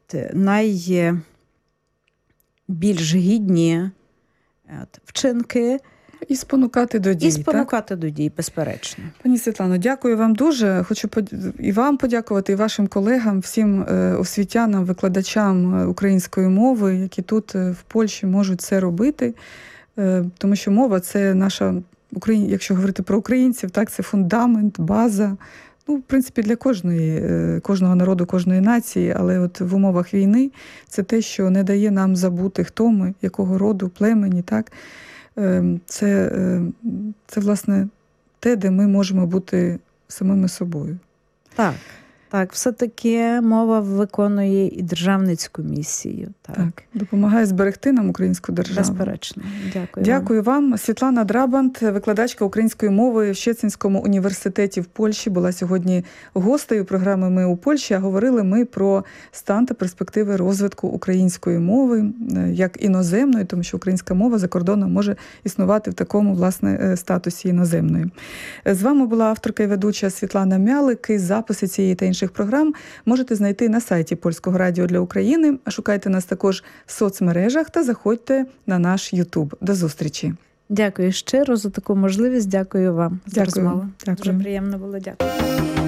найбільш гідні вчинки. І спонукати до дій. І спонукати до дій, безперечно. Пані Світлано, дякую вам дуже. Хочу і вам подякувати, і вашим колегам, всім освітянам, викладачам української мови, які тут в Польщі можуть це робити. Тому що мова – це наша, якщо говорити про українців, так, це фундамент, база. В принципі, для кожного народу, кожної нації, але от в умовах війни це те, що не дає нам забути, хто ми, якого роду, племені, так. Це, власне, те, де ми можемо бути самими собою. Так, все-таки мова виконує і державницьку місію. Так, допомагає зберегти нам українську державу. Безперечно. Дякую вам. Світлана Драбант, викладачка української мови в Щецинському університеті в Польщі, була сьогодні гостею програми «Ми у Польщі», а говорили ми про стан та перспективи розвитку української мови як іноземної, тому що українська мова за кордоном може існувати в такому, власне, статусі іноземної. З вами була авторка і ведуча Світлана Мялик. І записи цієї та інших програм можете знайти на сайті Польського радіо для України. Шукайте нас також в соцмережах та заходьте на наш YouTube. До зустрічі. Дякую щиро за таку можливість. Дякую вам за розмову. Дякую. Дуже приємно було. Дякую.